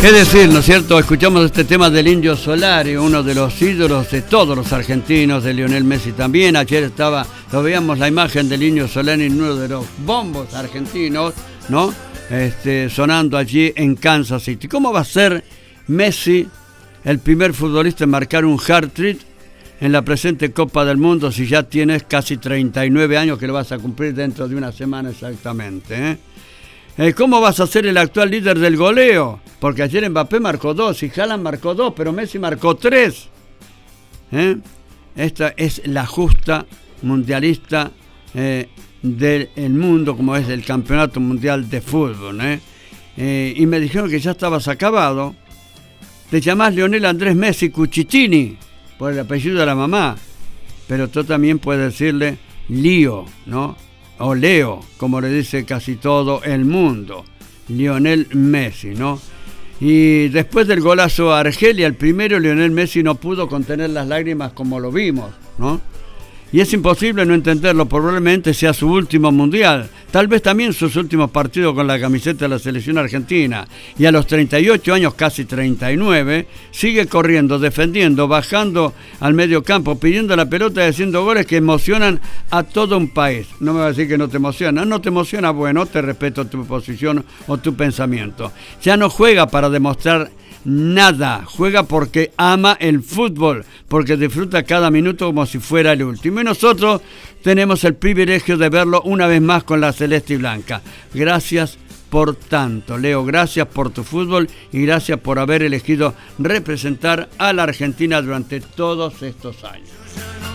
Es decir, ¿no es cierto? Escuchamos este tema del Indio Solari, uno de los ídolos de todos los argentinos, de Lionel Messi también. Ayer lo veíamos la imagen del Indio Solari en uno de los bombos argentinos, ¿no? Sonando allí en Kansas City. ¿Cómo va a ser Messi el primer futbolista en marcar un hat-trick en la presente Copa del Mundo si ya tienes casi 39 años, que lo vas a cumplir dentro de una semana exactamente, ¿Cómo vas a ser el actual líder del goleo? Porque ayer Mbappé marcó 2 y Haaland marcó 2, pero Messi marcó 3. Esta es la justa mundialista del mundo, como es el Campeonato Mundial de Fútbol. Y me dijeron que ya estabas acabado. Te llamás Lionel Andrés Messi Cucitini, por el apellido de la mamá. Pero tú también puedes decirle Lío, ¿no? O Leo, como le dice casi todo el mundo, Lionel Messi, ¿no? Y después del golazo a Argelia, el primero, Lionel Messi no pudo contener las lágrimas como lo vimos, ¿no? Y es imposible no entenderlo, probablemente sea su último mundial, tal vez también sus últimos partidos con la camiseta de la selección argentina. Y a los 38 años, casi 39, sigue corriendo, defendiendo, bajando al medio campo, pidiendo la pelota y haciendo goles que emocionan a todo un país. No me va a decir que no te emociona. No te emociona, bueno, te respeto tu posición o tu pensamiento. Ya no juega para demostrar nada, juega porque ama el fútbol, porque disfruta cada minuto como si fuera el último. Y nosotros tenemos el privilegio de verlo una vez más con la celeste y blanca. Gracias por tanto, Leo, gracias por tu fútbol y gracias por haber elegido representar a la Argentina durante todos estos años.